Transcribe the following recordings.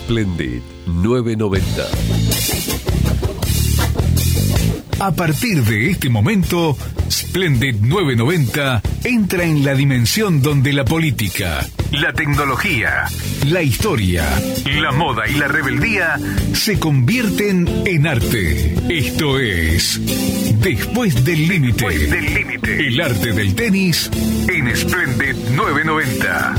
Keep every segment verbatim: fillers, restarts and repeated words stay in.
Splendid nueve noventa. A partir de este momento, Splendid nueve noventa entra en la dimensión donde la política, la tecnología, la historia, la moda y la rebeldía se convierten en arte. Esto es Después del Límite. Después del Límite. El arte del tenis en Splendid nueve noventa.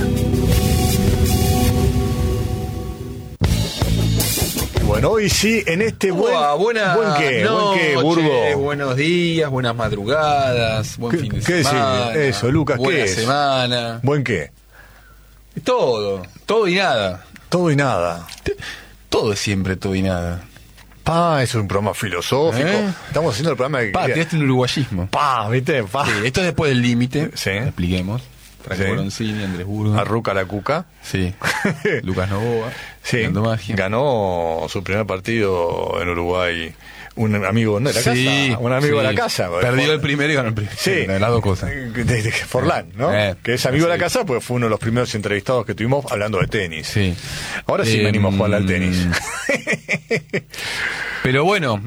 Bueno, hoy sí, en este buen... Uah, buena ¿Buen qué? ¿Buen qué, noche, Burgo? buenos días, buenas madrugadas, buen ¿Qué, fin de qué semana. decir? Eso, Lucas, buena ¿qué es? semana. ¿Buen qué? Todo, todo y nada. Todo y nada. Todo es siempre todo y nada. Pa, es un programa filosófico. ¿Eh? Estamos haciendo el programa que Pa, quería- tiraste un uruguayismo. Pa, ¿viste? Pa. Sí, esto es después del límite. Sí. Expliquemos. Franco Sí. Boroncini, Andrés Burgo. Arruca la cuca. Sí. Lucas Novoa. Sí. Fernando Magia. Ganó su primer partido en Uruguay. Un amigo ¿no? de la Sí, casa. Un amigo sí. de la casa. Perdió Por- el primero y ganó el primero. Sí. Las dos cosas. De, de Forlán, ¿no? Eh, que es amigo de la sí. casa, pues fue uno de los primeros entrevistados que tuvimos hablando de tenis. Sí. Ahora sí Eh, venimos a jugar al tenis. Pero bueno,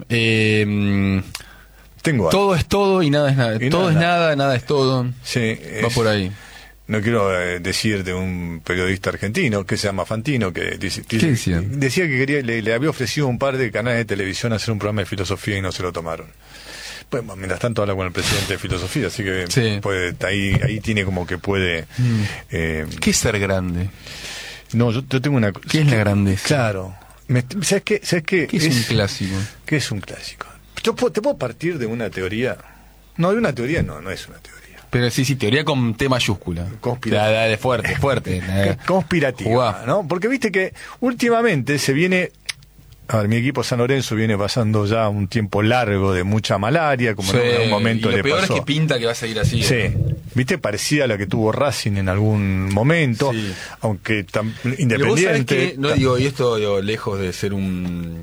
eh, Tengo algo. todo es todo y nada es nada. Y todo nada, es nada, nada es todo. Sí, Va es- por ahí. No quiero eh, decir de un periodista argentino que se llama Fantino, que dice, dice- ¿Qué decía? decía que quería, le, le había ofrecido un par de canales de televisión hacer un programa de filosofía y no se lo tomaron. Bueno, mientras tanto habla con el presidente de filosofía, así que Sí. puede, ahí, ahí tiene como que puede... Mm. eh, ¿Qué es ser grande? no, yo, yo tengo una... ¿Qué es la grandeza? Claro. Me- ¿Sabes qué? ¿Sabes qué? ¿Qué es, un clásico? ¿Qué es un clásico? Yo puedo- te puedo partir de una teoría... No, de una teoría no, no es una teoría. Pero sí, sí, teoría con T mayúscula. Conspirativa. La, la de fuerte, fuerte. la de- Conspirativa, Jugá. ¿no? Porque viste que últimamente se viene... A ver, mi equipo San Lorenzo viene pasando ya un tiempo largo de mucha malaria, como en Sí, algún momento y lo le peor pasó. es que pinta que va a seguir así. Sí, ¿eh? viste, parecida a la que tuvo Racing en algún momento, Sí. aunque tan Pero vos sabés independiente. que, no digo, y esto digo, lejos de ser un...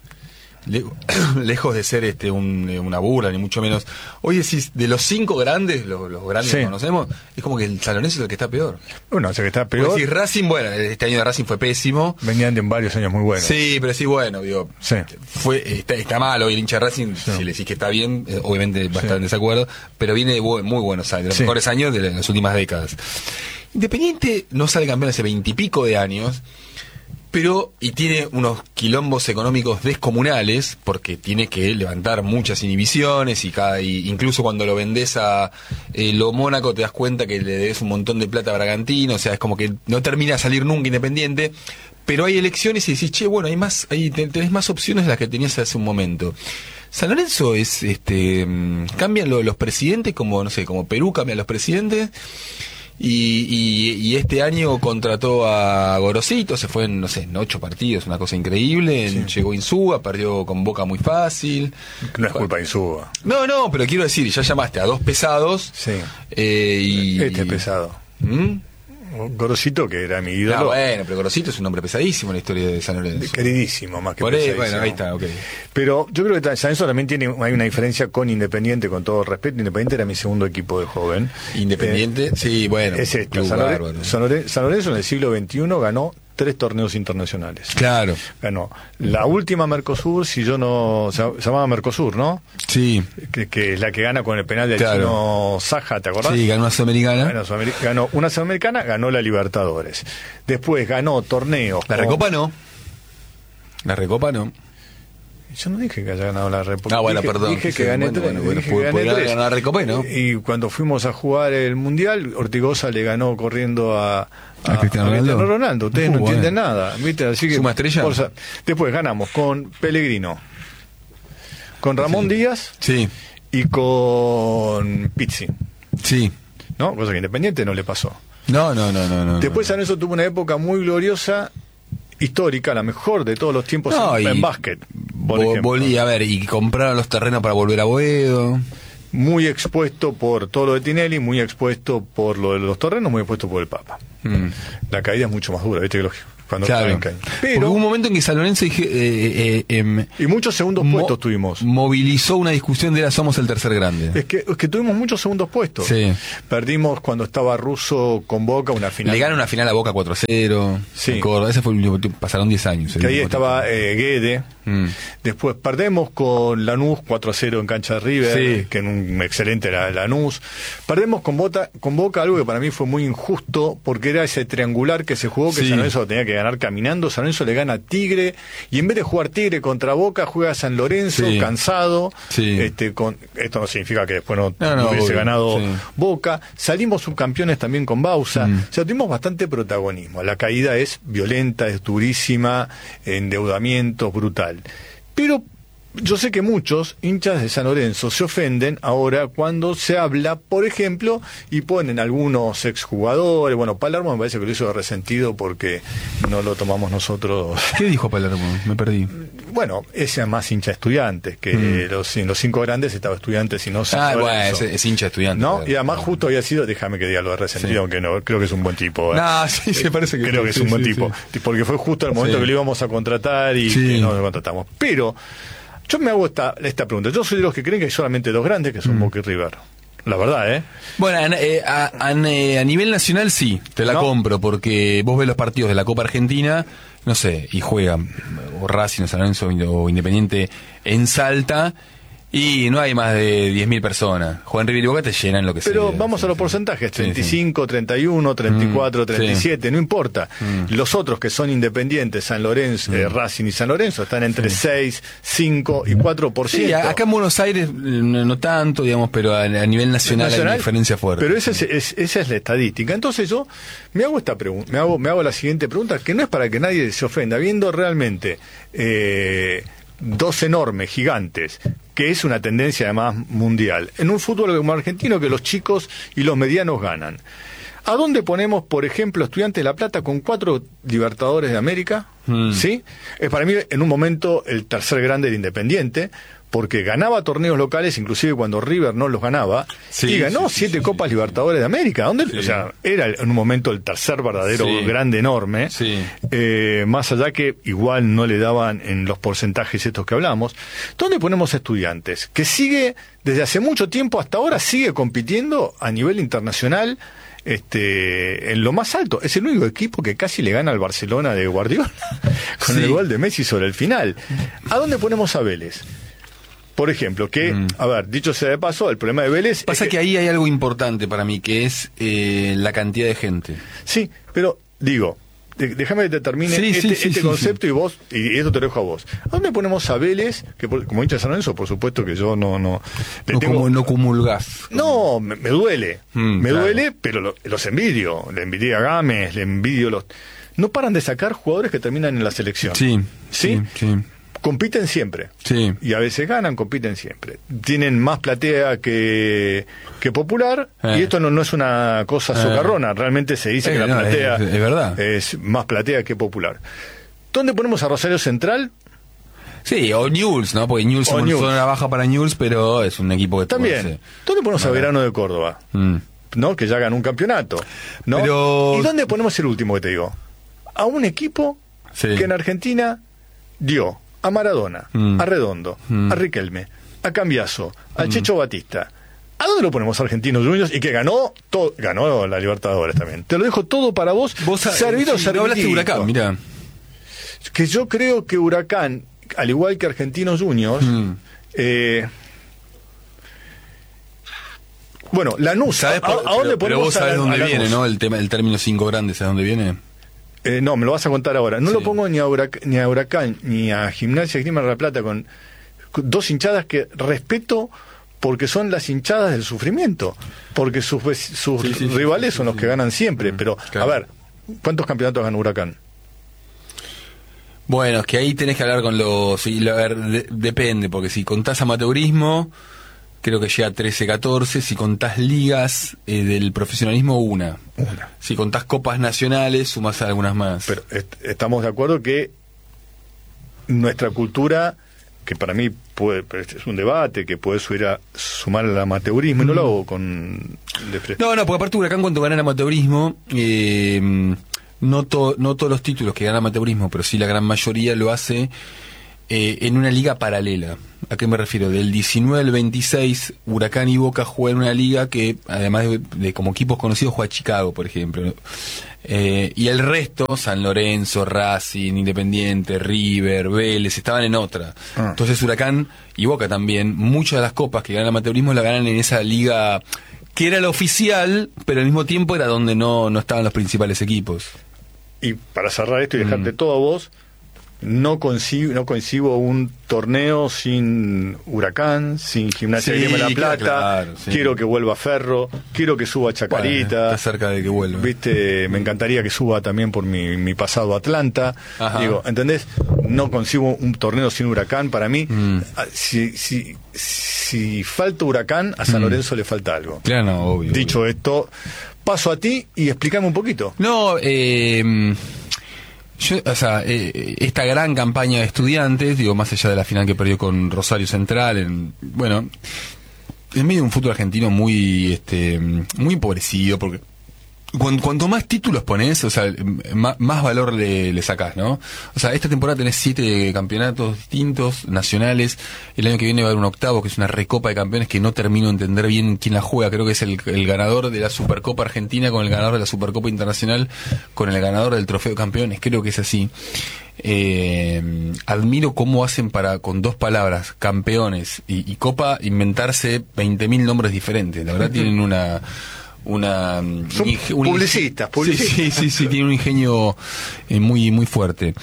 le- lejos de ser este un, eh, una burla, ni mucho menos. Hoy decís, de los cinco grandes, los, los grandes Sí. que conocemos, es como que el San Lorenzo es el que está peor. Bueno, o sea que está Porque peor. decís, Racing, bueno, este año de Racing fue pésimo. Venían de varios años muy buenos. Sí, pero sí, bueno, digo, Sí. fue está, está mal hoy el hincha de Racing, Sí. si le decís que está bien, eh, obviamente va a Sí. estar en desacuerdo, pero viene de bu- muy buenos años, de los Sí. mejores años de las últimas décadas. Independiente no sale campeón hace veintipico de años, pero, y tiene unos quilombos económicos descomunales, porque tiene que levantar muchas inhibiciones, y cada y incluso cuando lo vendés a eh, lo Mónaco te das cuenta que le debes un montón de plata a Bragantino, o sea, es como que no termina de salir nunca Independiente, pero hay elecciones y decís, che, bueno, hay más, hay, ten- tenés más opciones de las que tenías hace un momento. San Lorenzo es, este, mm, cambian lo- los presidentes, como, no sé, como Perú cambian los presidentes, y, y, y este año contrató a Gorosito, se fue en, no sé, en ocho partidos, una cosa increíble, en- llegó Insúa, perdió con Boca muy fácil. No es culpa de Insúa. No, no, pero quiero decir, ya llamaste a dos pesados. Sí. eh, y, Este es pesado. ¿Mm? Gorosito, que era mi Ah, ídolo. bueno, pero Gorosito es un hombre pesadísimo en la historia de San Lorenzo. Queridísimo, más que Por ahí, pesadísimo. bueno, ahí está, ok. Pero yo creo que San Lorenzo también tiene, hay una diferencia con Independiente, con todo respeto. Independiente era mi segundo equipo de joven. Independiente, Eh, sí, bueno. es esto. club San, Lore- bárbaro. San Lore- San Lorenzo en el siglo veintiuno ganó tres torneos internacionales. Claro, Ganó la última Mercosur, si yo no... Se, se llamaba Mercosur, ¿no? sí, Que, que es la que gana con el penal del Claro. chino Saja, ¿te acordás? sí, ganó una Sudamericana. Ganó, Sudamer- ganó una Sudamericana, ganó la Libertadores. Después ganó torneos. La con- Recopa no. La Recopa no. Yo no dije que haya ganado la Recopa. Ah, bueno, dije, perdón. Dije que Sí, gané bueno, tres. bueno, bueno, dije que pu- gané podría haber tres. ganado la Recopa, ¿no? Y cuando fuimos a jugar el Mundial, Ortigosa le ganó corriendo a, ¿A Cristiano Ronaldo? Ronaldo. Ustedes Uh, no bueno. entienden nada. ¿Viste? Así que, ¿Suma estrella? por sa- Después ganamos con Pellegrino, con Ramón Sí. Díaz Sí, y con Pizzi. sí. ¿No? Cosa que Independiente no le pasó. No, no, no, no. no Después no. San Lorenzo tuvo una época muy gloriosa, histórica, la mejor de todos los tiempos No, en, y- en básquet. Por Bo- ejemplo. Bolí, a ver, y compraron los terrenos para volver a Boedo. Muy expuesto por todo lo de Tinelli, muy expuesto por lo de los terrenos, muy expuesto por el Papa. Mm. La caída es mucho más dura, ¿viste? Que los cuando claro. estaba en Caño. Pero porque hubo un momento en que San Lorenzo dije, eh, eh, eh, y muchos segundos mo- puestos tuvimos. Movilizó una discusión de era somos el tercer grande. Es que, es que tuvimos muchos segundos puestos. Sí. Perdimos cuando estaba Russo con Boca una final. Le gana una final a Boca cuatro cero. Sí. Ese fue el último tiempo, pasaron diez años. Que ahí estaba eh, Guede. Mm. Después perdemos con Lanús cuatro a cero en cancha de River, sí. que en un excelente era Lanús. Perdemos con, Bota, con Boca, algo que para mí fue muy injusto, porque era ese triangular que se jugó, que sí. San Lorenzo tenía que ganar caminando. San Lorenzo le gana a Tigre, y en vez de jugar Tigre contra Boca, juega San Lorenzo, sí. cansado. Sí. Este, con, esto no significa que después no, no, no hubiese obvio. ganado sí. Boca. Salimos subcampeones también con Bausa. Mm. O sea, tuvimos bastante protagonismo. La caída es violenta, es durísima, endeudamiento brutal. Pero yo sé que muchos hinchas de San Lorenzo se ofenden ahora cuando se habla, por ejemplo, y ponen algunos exjugadores. Bueno, Palermo me parece que lo hizo de resentido porque no lo tomamos nosotros. ¿Qué dijo Palermo? Me perdí. Bueno, ese es más hincha Estudiantes, que mm. los, en los cinco grandes estaba Estudiantes y no San Ah, Lorenzo. bueno, es, es hincha Estudiantes. ¿No? Y además justo había sido, déjame que diga lo de resentido, sí. aunque no, creo que es un buen tipo. ¿eh? No, sí, se parece que Creo que es sí, un buen sí, tipo, sí. porque fue justo el momento sí. que lo íbamos a contratar y sí. que no lo contratamos. Pero yo me hago esta, esta pregunta. Yo soy de los que creen que hay solamente dos grandes, que son mm. Boca y River. La verdad, ¿eh? Bueno, eh, a, a, a nivel nacional sí, te la ¿No? compro, porque vos ves los partidos de la Copa Argentina, no sé, y juegan o Racing, o San Lorenzo o Independiente en Salta, y no hay más de diez mil personas. Juegan River y Boca, te llenan lo que sea. Pero se vamos sí, a los sí. porcentajes, treinta y cinco, treinta y uno, treinta y cuatro, treinta y siete, sí. no importa. Mm. Los otros que son independientes, San Lorenzo, mm. eh, Racing y San Lorenzo, están entre sí. seis, cinco y cuatro por ciento. Sí, acá en Buenos Aires no, no tanto, digamos, pero a, a nivel nacional, nacional hay una diferencia fuerte. Pero esa es, es, esa es la estadística. Entonces yo me hago esta pregunta, me hago, me hago la siguiente pregunta, que no es para que nadie se ofenda, viendo realmente eh, dos enormes, gigantes, que es una tendencia además mundial, en un fútbol como argentino que los chicos y los medianos ganan. ¿A dónde ponemos, por ejemplo, Estudiantes de La Plata con cuatro Libertadores de América? Mm. ¿Sí? Es para mí en un momento el tercer grande de Independiente, porque ganaba torneos locales, inclusive cuando River no los ganaba, sí, y ganó sí, siete sí, Copas sí, Libertadores sí. de América. ¿Dónde? Sí. O sea, era en un momento el tercer verdadero sí. grande enorme, sí. eh, más allá que igual no le daban en los porcentajes estos que hablamos. ¿Dónde ponemos Estudiantes? Que sigue, desde hace mucho tiempo hasta ahora, sigue compitiendo a nivel internacional, este en lo más alto. Es el único equipo que casi le gana al Barcelona de Guardiola, con sí. el gol de Messi sobre el final. ¿A dónde ponemos a Vélez? Por ejemplo, que, mm. a ver, dicho sea de paso, el problema de Vélez... Pasa es que... que ahí hay algo importante para mí, que es eh, la cantidad de gente. Sí, pero, digo, de, déjame que te termine sí, este, sí, sí, este sí, concepto sí. y vos, y esto te lo dejo a vos. ¿A dónde ponemos a Vélez? Que por, como hincha de San Lorenzo, por supuesto que yo no... No, no, tengo, como, no comulgás. No, me, me duele, mm, me claro. duele, pero lo, los envidio. Le envidié a Gámez, le envidio los... No paran de sacar jugadores que terminan en la selección. Sí, ¿sí? sí, sí. Compiten siempre. Sí. Y a veces ganan, compiten siempre. Tienen más platea que, que Popular. Eh. Y esto no, no es una cosa socarrona. Eh. Realmente se dice eh, que la no, platea es, es, verdad. es más platea que Popular. ¿Dónde ponemos a Rosario Central? Sí, o Newell's, ¿no? Porque Newell's es una baja para Newell's, pero es un equipo que... También. Puede ¿Dónde ponemos a Verano de Córdoba? Mm. ¿No? Que ya ganó un campeonato. ¿No? Pero... ¿Y dónde ponemos el último que te digo? A un equipo sí. que en Argentina dio a Maradona, mm. a Redondo, mm. a Riquelme, a Cambiaso, al mm. Checho Batista. ¿A dónde lo ponemos Argentinos Juniors? Y que ganó todo, ganó la Libertadores también. Te lo dejo todo para vos. Vos servido, sí, no hablaste de Huracán, mira. Que yo creo que Huracán, al igual que Argentinos Juniors, mm. eh, bueno, Lanús, ¿sabes por, ¿a, a dónde pero, pero vos sabés a, dónde a viene, ¿no? El tema, el término cinco grandes, ¿sabes dónde viene? Eh, no, me lo vas a contar ahora. No sí. lo pongo ni a, Hurac- ni a Huracán ni a Gimnasia Esgrima de La Plata con, con dos hinchadas que respeto porque son las hinchadas del sufrimiento, porque sus, sus sí, sí, rivales sí, sí, son sí, los sí. que ganan siempre. Mm, pero, claro. a ver, ¿cuántos campeonatos gana Huracán? Bueno, es que ahí tenés que hablar con los... Y, a ver, de, depende, porque si contás amateurismo, creo que llega a trece, catorce. Si contás ligas eh, del profesionalismo, una. una. Si contás copas nacionales, sumás algunas más. Pero est- estamos de acuerdo que nuestra cultura, que para mí puede, es un debate, que puede subir a sumar al amateurismo, mm. y no lo hago con... No, no, porque aparte Huracán cuando gana el amateurismo... Eh, no, to, no todos los títulos que gana amateurismo, pero sí la gran mayoría lo hace eh, en una liga paralela. ¿A qué me refiero? Del diecinueve al veintiséis, Huracán y Boca juegan en una liga que, además de, de como equipos conocidos, juega Chicago, por ejemplo. Eh, y el resto, San Lorenzo, Racing, Independiente, River, Vélez, estaban en otra. Ah. Entonces Huracán y Boca también, muchas de las copas que ganan amateurismo la ganan en esa liga que era la oficial, pero al mismo tiempo era donde no, no estaban los principales equipos. Y para cerrar esto y dejarte mm. todo a vos, no concibo, no concibo un torneo sin Huracán, sin Gimnasia sí, de La Plata. Claro, sí. Quiero que vuelva Ferro, quiero que suba Chacarita. Bueno, está cerca de que vuelva. Viste, me encantaría que suba también por mi, mi pasado Atlanta. Ajá. Digo, ¿entendés? No concibo un torneo sin Huracán. Para mí, mm. si, si, si falta Huracán, a San mm. Lorenzo le falta algo. Claro, no, obvio. Dicho obvio. esto, paso a ti y explícame un poquito. No, eh... Yo, o sea, eh, esta gran campaña de Estudiantes, digo, más allá de la final que perdió con Rosario Central, en, bueno, en medio de un fútbol argentino muy, este, muy empobrecido, porque cuanto, cuanto más títulos pones, o sea, más, más valor le, le sacás, ¿no? O sea, esta temporada tenés siete campeonatos distintos, nacionales. El año que viene va a haber un octavo, que es una recopa de campeones que no termino de entender bien quién la juega. Creo que es el, el ganador de la Supercopa Argentina con el ganador de la Supercopa Internacional con el ganador del Trofeo de Campeones. Creo que es así. Eh, admiro cómo hacen para, con dos palabras, campeones y, y copa, inventarse veinte mil nombres diferentes. La verdad tienen una... una Son un, publicistas, un, publicistas. Sí, sí, sí, sí, tiene un ingenio eh, muy muy fuerte.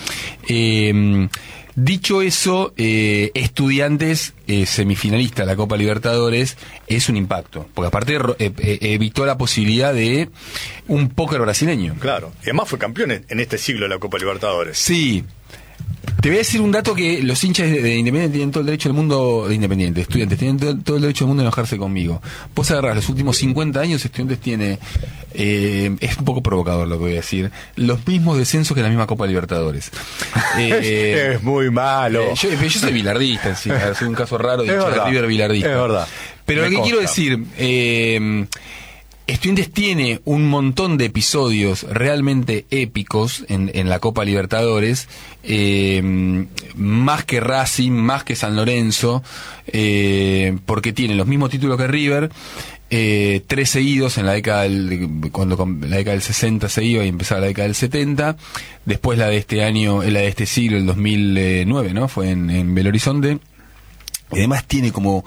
Eh, dicho eso, eh, Estudiantes eh, semifinalista de la Copa Libertadores es un impacto, porque aparte eh, eh, evitó la posibilidad de un póker brasileño. Claro, y además fue campeón en, en este siglo de la Copa Libertadores. Sí. Te voy a decir un dato que los hinchas de, de Independiente tienen todo el derecho del mundo, de Independiente, Estudiantes, tienen todo, todo el derecho del mundo de enojarse conmigo. Vos agarrás los últimos cincuenta años, Estudiantes tiene, eh, es un poco provocador lo que voy a decir, los mismos descensos que la misma Copa Libertadores. Eh, es muy malo. Eh, yo, yo soy bilardista, sí, soy un caso raro de hincha de River bilardista. Es verdad. Pero Me lo que consta. Quiero decir... Eh, Estudiantes tiene un montón de episodios realmente épicos en, en la Copa Libertadores, eh, más que Racing, más que San Lorenzo, eh, porque tiene los mismos títulos que River, eh, tres seguidos en la década del, cuando la década del sesenta se iba y empezaba la década del setenta, después la de este año, la de este siglo, el dos mil nueve, ¿no? Fue en, en Belo Horizonte, y además tiene como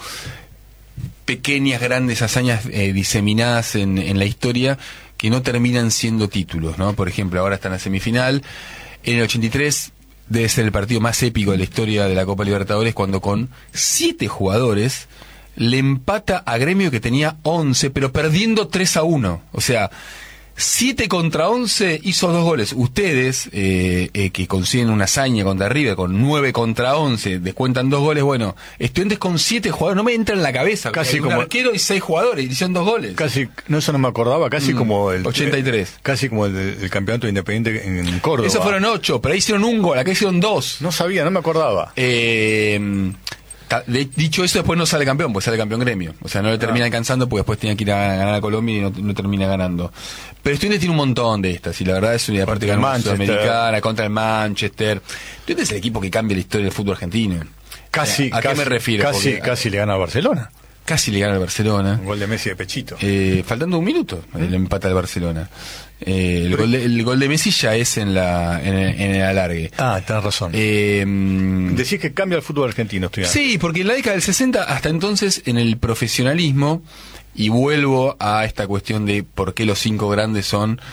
pequeñas, grandes hazañas eh, diseminadas en, en la historia que no terminan siendo títulos, ¿no? Por ejemplo, ahora está en la semifinal. En el ochenta y tres debe ser el partido más épico de la historia de la Copa Libertadores, cuando con siete jugadores le empata a Gremio que tenía once, pero perdiendo tres a uno. O sea, siete contra once, hizo dos goles. Ustedes, eh, eh, que consiguen una hazaña contra River con nueve contra once, descuentan dos goles. Bueno, Estudiantes con siete jugadores, no me entra en la cabeza. Casi un como arquero y seis jugadores, y hicieron dos goles. Casi, no, eso no me acordaba, casi mm, como el... ochenta y tres. Eh, casi como el, el campeonato independiente en, en Córdoba. Esos fueron ocho, pero ahí hicieron un gol, acá hicieron dos. No sabía, no me acordaba. Eh... De, dicho eso, después no sale campeón, pues sale campeón Gremio. O sea, no le termina ah. alcanzando porque después tiene que ir a ganar a Colombia y no, no termina ganando. Pero Estudiantes tiene un montón de estas, y la verdad es una parte que ganó Sudamericana, contra el Manchester. Estudiantes es el equipo que cambia la historia del fútbol argentino. Casi, ¿A, a casi, qué me refiero? Casi, porque, casi le gana a Barcelona. Casi le gana al Barcelona. Un gol de Messi de pechito. Eh, faltando un minuto, ¿Mm? el empate al Barcelona. Eh, el, gol de, el gol de Messi ya es en la en el, en el alargue. Ah, tenés razón. Eh, Decís que cambia el fútbol argentino, Estudiantes. Sí, porque en la década del sesenta, hasta entonces, en el profesionalismo, y vuelvo a esta cuestión de por qué los cinco grandes son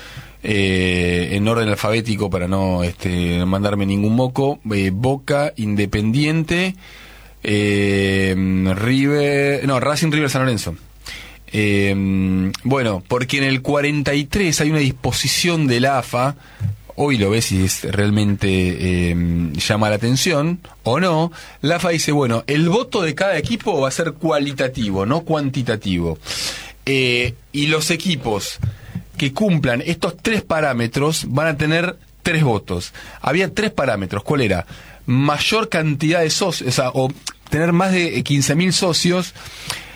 eh, en orden alfabético para no este, mandarme ningún moco, eh, Boca, Independiente, eh, River, no, Racing, River, San Lorenzo. Eh, bueno, porque en el cuarenta y tres hay una disposición de la A F A, hoy lo ves y es realmente eh, llama la atención, o no, la A F A dice, bueno, el voto de cada equipo va a ser cualitativo, no cuantitativo. Eh, y los equipos que cumplan estos tres parámetros van a tener tres votos. Había tres parámetros, ¿cuál era? Mayor cantidad de socios, o sea, o tener más de quince mil socios,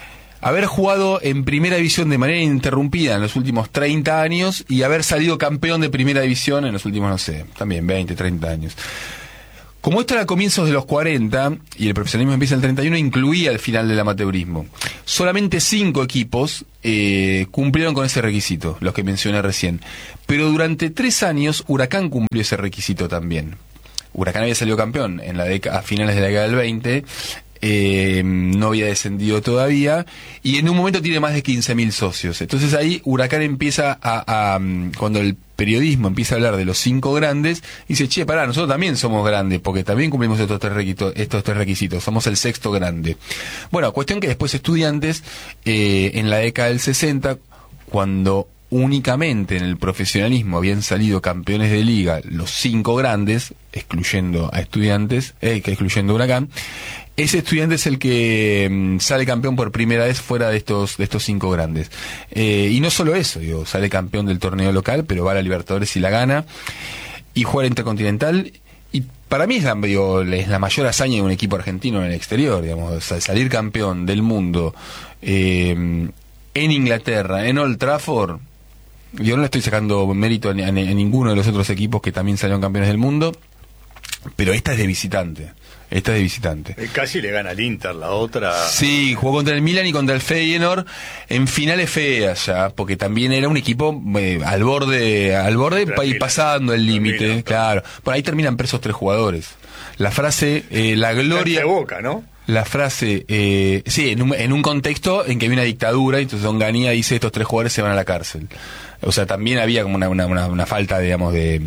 haber jugado en primera división de manera ininterrumpida en los últimos treinta años y haber salido campeón de primera división en los últimos, no sé, también veinte, treinta años. Como esto era a comienzos de los cuarenta y el profesionalismo empieza en el treinta y uno, incluía el final del amateurismo. Solamente cinco equipos eh, cumplieron con ese requisito, los que mencioné recién. Pero durante tres años Huracán cumplió ese requisito también. Huracán había salido campeón en la década, a finales de la década del veinte, eh, no había descendido todavía, y en un momento tiene más de quince mil socios. Entonces ahí Huracán empieza a, a, cuando el periodismo empieza a hablar de los cinco grandes, dice, che, pará, nosotros también somos grandes, porque también cumplimos estos tres requisitos, estos tres requisitos, somos el sexto grande. Bueno, cuestión que después Estudiantes, eh, en la década del sesenta, cuando únicamente en el profesionalismo habían salido campeones de liga los cinco grandes, excluyendo a Estudiantes, eh, que excluyendo a Huracán, ese Estudiante es el que mm, sale campeón por primera vez fuera de estos de estos cinco grandes. Eh, y no solo eso, digo, sale campeón del torneo local, pero va a la Libertadores y la gana, y juega Intercontinental, y para mí es la, digo, es la mayor hazaña de un equipo argentino en el exterior, digamos, salir campeón del mundo eh, en Inglaterra, en Old Trafford. Yo no le estoy sacando mérito a, a, a ninguno de los otros equipos que también salieron campeones del mundo, pero esta es de visitante. Esta es de visitante. Casi le gana al Inter, la otra. Sí, jugó contra el Milan y contra el Feyenoord en finales feas ya, porque también era un equipo eh, al borde, al borde pa y pasando el límite, claro. Por ahí terminan presos tres jugadores. La frase, eh, la gloria. De Boca, ¿no? La frase, eh, sí, en un, en un contexto en que había una dictadura, entonces Don Ganía dice estos tres jugadores se van a la cárcel. O sea, también había como una, una, una, una falta, digamos, de,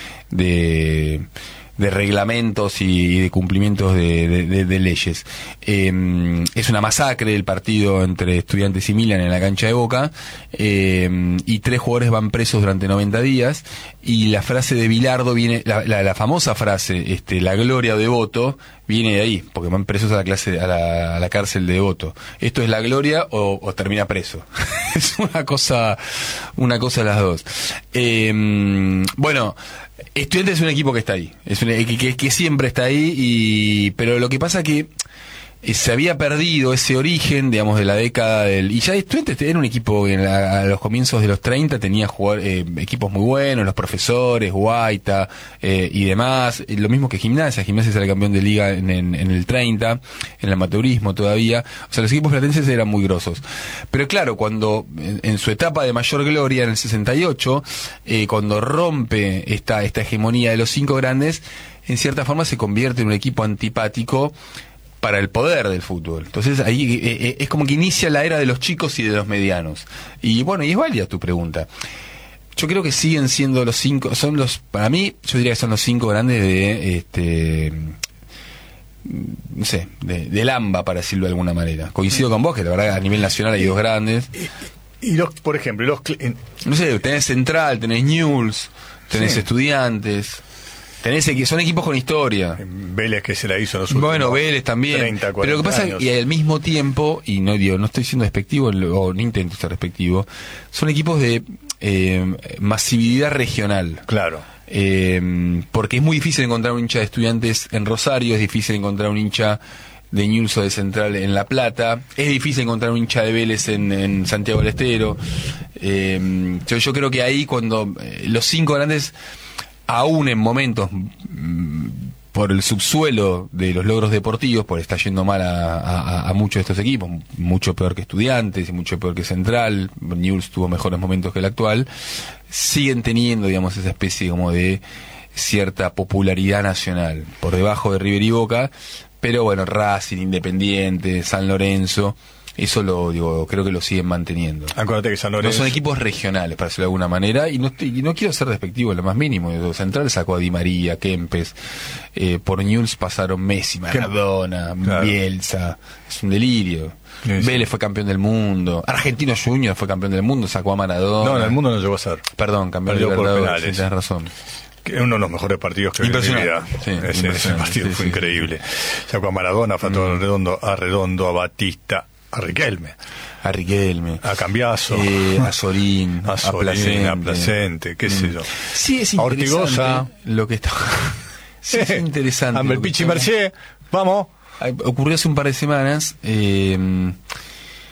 de, de reglamentos y de cumplimientos de, de, de, de leyes. Eh, es una masacre el partido entre Estudiantes y Milan en la cancha de Boca, eh, y tres jugadores van presos durante noventa días, y la frase de Bilardo viene, la, la, la famosa frase, este, la gloria de Devoto, viene de ahí, porque van presos a la clase, a la, a la cárcel de Devoto. ¿Esto es la gloria o, o termina preso? Es una cosa, una cosa de las dos. Eh, bueno, Estudiantes es un equipo que está ahí, es un que, que, que siempre está ahí, y pero lo que pasa que se había perdido ese origen, digamos, de la década del... Y ya Estudiantes era un equipo que en la, a los comienzos de los treinta tenía jugar, eh, equipos muy buenos, los profesores, Guaita eh, y demás. Lo mismo que Gimnasia. Gimnasia era campeón de liga en, en, en el treinta, en el amateurismo todavía. O sea, los equipos platenses eran muy grosos. Pero claro, cuando en, en su etapa de mayor gloria, en el sesenta y ocho, eh, cuando rompe esta, esta hegemonía de los cinco grandes, en cierta forma se convierte en un equipo antipático para el poder del fútbol. Entonces ahí eh, es como que inicia la era de los chicos y de los medianos. Y bueno, y es válida tu pregunta. Yo creo que siguen siendo los cinco, son los, para mí, yo diría que son los cinco grandes de, este, no sé, de, del AMBA, para decirlo de alguna manera. Coincido con vos, que la verdad a nivel nacional hay dos grandes. Y, y los, por ejemplo, los... En... No sé, tenés Central, tenés Newell's, tenés sí. Estudiantes... Tenés, son equipos con historia. Vélez, que se la hizo en los últimos Bueno, Vélez también. treinta, pero lo que pasa años. es que al mismo tiempo, y no digo, no estoy siendo despectivo, o no intento ser despectivo, son equipos de eh, masividad regional. Claro. Eh, porque es muy difícil encontrar un hincha de Estudiantes en Rosario, es difícil encontrar un hincha de Newell's o de Central en La Plata, es difícil encontrar un hincha de Vélez en, en Santiago del Estero. Eh, yo, yo creo que ahí cuando eh, los cinco grandes... aún en momentos mmm, por el subsuelo de los logros deportivos, por está yendo mal a, a, a muchos de estos equipos, mucho peor que Estudiantes y mucho peor que Central, Newell's tuvo mejores momentos que el actual, siguen teniendo, digamos, esa especie como de cierta popularidad nacional, por debajo de River y Boca, pero bueno, Racing, Independiente, San Lorenzo, eso lo digo, creo que lo siguen manteniendo. Acuérdate que San Lorenzo... No son equipos regionales, para decirlo de alguna manera, y no, estoy, y no quiero ser despectivo en lo más mínimo. Central sacó a Di María, Kempes, eh, por Newell's pasaron Messi, Maradona, claro. Bielsa, es un delirio. Sí, sí. Vélez fue campeón del mundo, Argentino Junior fue campeón del mundo, sacó a Maradona. No, en el mundo no llegó a ser. Perdón, campeón de Libertadores, sí, tenés razón. Que es uno de los mejores partidos que vi en mi vida. Sí, ese, ese partido sí, fue sí, increíble. Sí. Sacó a Maradona, fue a todo mm. Redondo, a Redondo, a Batista, a Riquelme. A Riquelme. A Cambiaso. Eh, a Sorín. A Sorín, a Placente. A Placente, qué mm. sé yo. Sí, es a Ortigosa. Lo que está... sí, es interesante. A Melpichi Mercier, vamos. Ocurrió hace un par de semanas... Eh,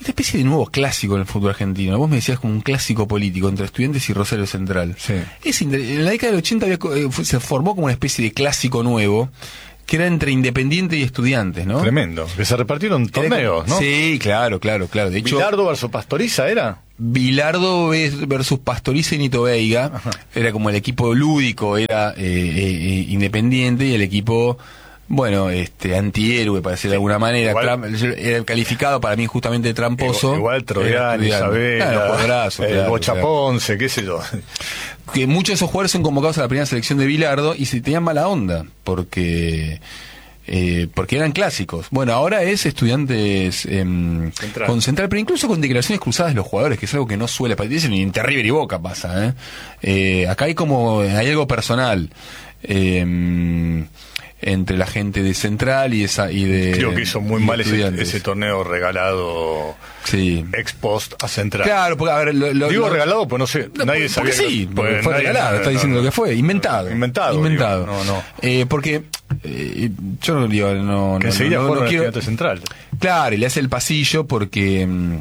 esta especie de nuevo clásico en el fútbol argentino. Vos me decías como un clásico político entre Estudiantes y Rosario Central. Sí. Es inter- en la década del ochenta había, eh, fue- se formó como una especie de clásico nuevo que era entre Independiente y Estudiantes, ¿no? Tremendo. Que se repartieron torneos, ¿no? Sí, claro, claro, claro. De hecho, ¿Bilardo versus Pastoriza era? Bilardo versus Pastoriza y Nito Veiga. Ajá. Era como el equipo lúdico, era eh, eh, Independiente, y el equipo, bueno, este antihéroe, para decirlo de alguna manera. Igual, Tram- era el calificado para mí justamente de tramposo. Igual, igual Troviani, Era Estudiantes. Isabela, Claro, Cuadrazo, el claro, Bocha claro. Ponce, qué sé yo. Que muchos de esos jugadores son convocados a la primera selección de Bilardo y se tenían mala onda, porque... Eh, porque eran clásicos. Bueno, ahora es Estudiantes eh, Central. con Central, pero incluso con declaraciones cruzadas de los jugadores, que es algo que no suele pasar. Ni en River y Boca pasa. ¿eh? Eh, acá hay como hay algo personal eh, entre la gente de Central y esa y de. Creo que hizo muy y mal ese, Estudiantes. ese torneo regalado Sí. ex post a Central. Claro, porque a ver, lo, lo- Digo lo- regalado, pues no sé, No, nadie porque sabía. sí, que- porque pues fue nadie- regalado, no, está no, diciendo no. lo que fue, inventado. Inventado, Inventado. digo, no, no. Eh, porque eh, yo no digo, no, Que no, enseguida no, no, fueron no al quiero. Estudiante Central. Claro, y le hace el pasillo porque mm,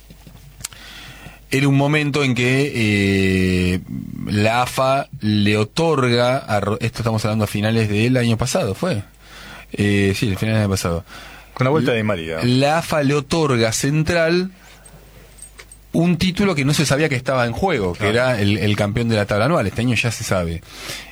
era un momento en que eh, la A F A le otorga, a, Ro- esto estamos hablando a finales del año pasado, ¿fue? Eh, sí, el final del año pasado. Con la vuelta de María. La A F A le otorga a Central un título que no se sabía que estaba en juego, que Claro. era el, el campeón de la tabla anual. Este año ya se sabe.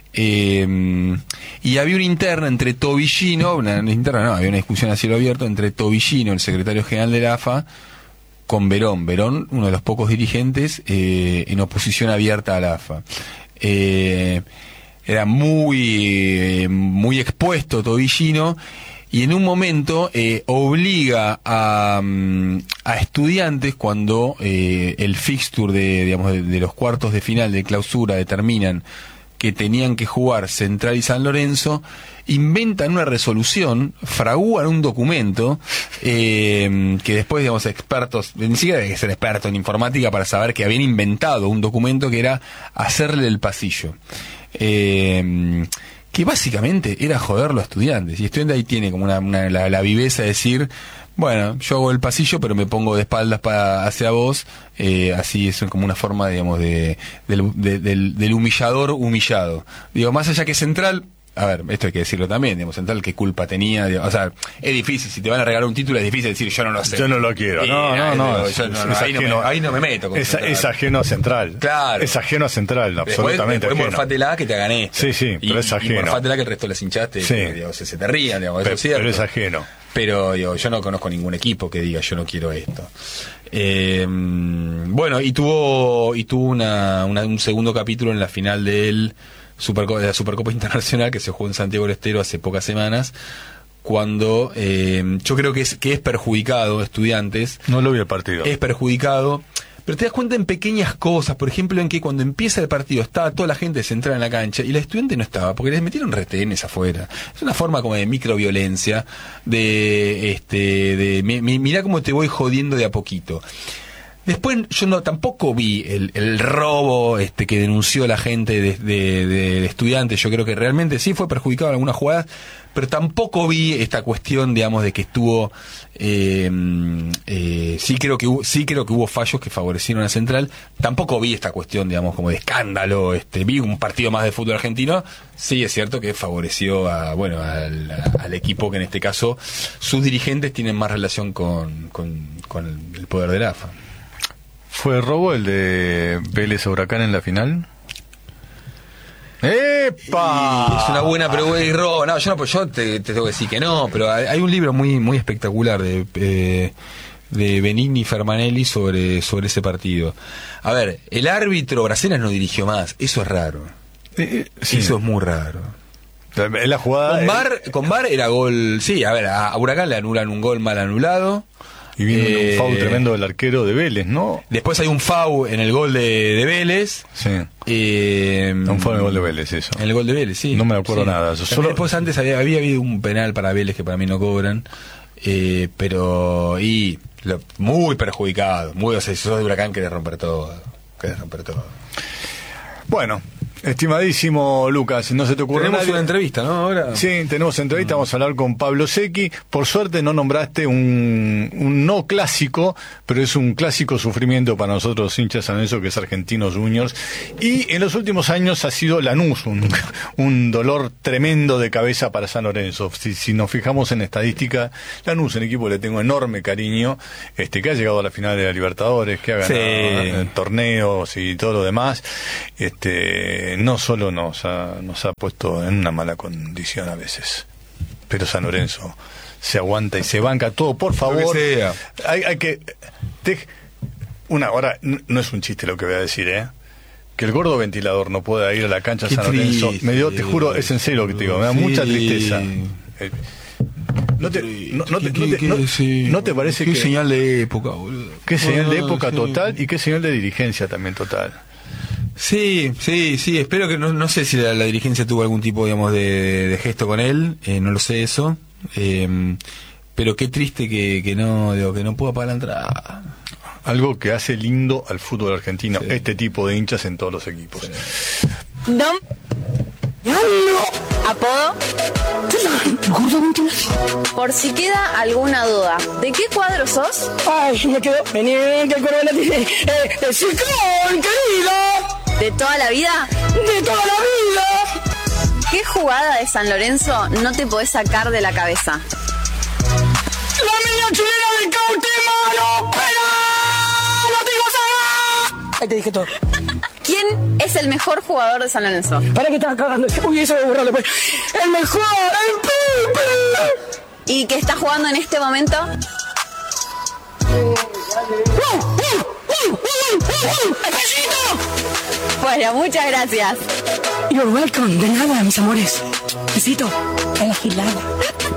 Eh, y había una interna entre Tobillino, una, una interna no, había una discusión a cielo abierto entre Tobillino, el secretario general de la A F A, con Verón. Verón, uno de los pocos dirigentes eh, en oposición abierta a la A F A. Eh, era muy, eh, muy expuesto Tobillino, y en un momento eh, obliga a, mm, a Estudiantes, cuando eh, el fixture de, digamos, de, de los cuartos de final de clausura determinan que tenían que jugar Central y San Lorenzo, inventan una resolución, fragúan un documento, eh, que después, digamos, expertos, ni siquiera hay que ser experto en informática para saber que habían inventado un documento que era hacerle el pasillo. Eh, que básicamente era joderlo a Estudiantes. Y Estudiantes ahí tiene como una, una la, la viveza de decir, bueno, yo hago el pasillo, pero me pongo de espaldas para hacia vos, eh, así es como una forma, digamos, de, del, de- del, del humillador humillado. Digo, más allá que Central, a ver, esto hay que decirlo también, digamos, Central, ¿qué culpa tenía? Digo, o sea, es difícil, si te van a regalar un título es difícil decir, yo no lo sé. Yo no lo quiero. Y, No, no, ahí no. digo, es- yo no, no, es ahí, no me, ajeno- ahí no me meto con Es, Central. es ajeno a Central. Claro. Es ajeno a Central, Después, absolutamente después ajeno. morfátela que te hagan esto. Sí, sí, pero y, es ajeno. Y morfátela que el resto las hinchaste, Sí. digamos, se, se te rían, digamos, Pe- eso es cierto. pero es ajeno. Pero digo, yo no conozco ningún equipo que diga yo no quiero esto. Eh, bueno, y tuvo y tuvo una, una- un segundo capítulo en la final del Superco- de la Supercopa Internacional que se jugó en Santiago del Estero hace pocas semanas, cuando eh, yo creo que es, que es perjudicado Estudiantes. No lo vi el partido. Es perjudicado, pero te das cuenta en pequeñas cosas, por ejemplo, en que cuando empieza el partido estaba toda la gente centrada en la cancha y la Estudiante no estaba, porque les metieron retenes afuera. Es una forma como de microviolencia, de, este, de, mi- mi- mirá cómo te voy jodiendo de a poquito. Después yo no tampoco vi el, el robo este que denunció la gente de, de, de- de Estudiantes. Yo creo que realmente sí fue perjudicado en algunas jugadas, pero tampoco vi esta cuestión, digamos, de que estuvo eh, eh, sí creo que hubo, sí creo que hubo fallos que favorecieron a Central. Tampoco vi esta cuestión, digamos, como de escándalo. Este, vi un partido más de fútbol argentino. Sí es cierto que favoreció a, bueno, al, al equipo que en este caso sus dirigentes tienen más relación con, con, con el poder del A F A. ¿Fue robo el de Vélez Huracán en la final? ¡Epa! Y es una buena pregunta y robo. No, yo no, pues yo te, te tengo que decir que no, pero hay, hay un libro muy muy espectacular de eh, de Benigni Fermanelli sobre sobre ese partido. A ver, el árbitro Bracenas no dirigió más, eso es raro. Eh, eh, sí. Eso es muy raro. Es la jugada. Con eh, VAR, con VAR era gol, sí, a ver, a, a Huracán le anulan un gol mal anulado. Y vino Eh, un foul tremendo del arquero de Vélez, ¿no? Después hay un foul en el gol de, de Vélez. Sí. Eh, Un foul en el gol de Vélez, eso. En el gol de Vélez, sí. No me acuerdo Sí. nada. Yo También solo- Después antes había, había habido un penal para Vélez que para mí no cobran. Eh, pero, y lo- muy perjudicado. Muy, o sea, si sos de Huracán querés romper todo. Querés romper todo. Bueno, Estimadísimo Lucas, no se te ocurre Tenemos nadie. una entrevista, ¿no? Ahora. Sí, tenemos entrevista, vamos a hablar con Pablo Secchi. Por suerte no nombraste un, un no clásico, pero es un clásico sufrimiento para nosotros hinchas San Lorenzo, que es Argentinos Juniors. Y en los últimos años ha sido Lanús, un, un dolor tremendo de cabeza para San Lorenzo. Si, si nos fijamos en estadística, Lanús, un equipo que le tengo enorme cariño, este que ha llegado a la final de la Libertadores, que ha ganado Sí. eh, torneos y todo lo demás, este no solo nos ha, nos ha puesto en una mala condición a veces, pero San Lorenzo se aguanta y se banca todo. Por favor, que sea. hay, hay que te, una ahora n- no es un chiste lo que voy a decir, eh que el gordo ventilador no pueda ir a la cancha Qué San Lorenzo, triste, me dio, te juro, es en serio lo que te digo, me da sí. mucha tristeza. Eh, no te, no, no te, no te, no- ¿no te parece qué que señal de época, boludo? qué señal de Ah, época sí. total y qué señal de dirigencia también total? Sí, sí, sí, espero que no, no sé si la, la dirigencia tuvo algún tipo, digamos, de, de gesto con él, eh, no lo sé eso, eh, pero qué triste que, que no, digo, que no pueda pagar la entrada. Algo que hace lindo al fútbol argentino, Sí. este tipo de hinchas en todos los equipos. Dom. ¿Apodo? Por si queda alguna duda, ¿de qué cuadro sos? Ay, me quedo. Vení, que el corona tiene. Eh, el Ciclón, querido. ¿De toda la vida? De toda la vida. ¿Qué jugada de San Lorenzo no te podés sacar de la cabeza? La media chilena de Cautemano. ¡Pero! ¡No te digo nada! Ahí te dije todo. ¿Quién es el mejor jugador de San Lorenzo? Para que estás cagando. Uy, eso de borrarlo, pues. El mejor, el Pipe. ¿Y que está jugando en este momento? Bueno, muchas gracias. You're welcome. De nada, mis amores. Besito. A la gilada.